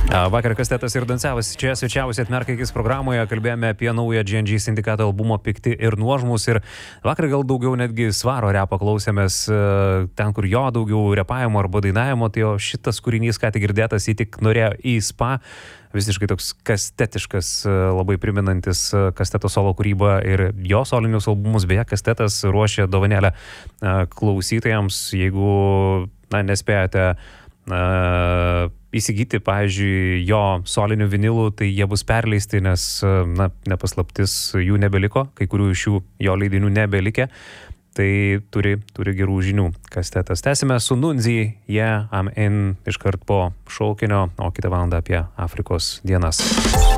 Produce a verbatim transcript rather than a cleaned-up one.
Vakar Kastetas ir Dancevas čia svečiavosi Atmerkaikis programoje, kalbėjome apie naują G N G sindikato albumo Pikti ir nuožmus ir vakar gal daugiau netgi svaro repą klausėmės ten, kur jo daugiau repavimo arba dainavimo, tai jo šitas kūrinys, ką tik girdėtas, jį tik norėjo į spa, visiškai toks kastetiškas, labai priminantis Kasteto solo kūrybą ir jo solinius albumus, beje, Kastetas ruošia dovanėlę klausytojams, jeigu na, nespėjote Uh, įsigyti, pavyzdžiui, jo solinių vinilų, tai jie bus perleisti, nes, na, nepaslaptis, jų nebeliko, kai kurių iš jų jo leidinių nebelikė, tai turi, turi gerų žinių Kastetas. Tęsime su Nunzi, yeah, I'm in, iškart po šaukinio, o kitą valandą apie Afrikos dienas.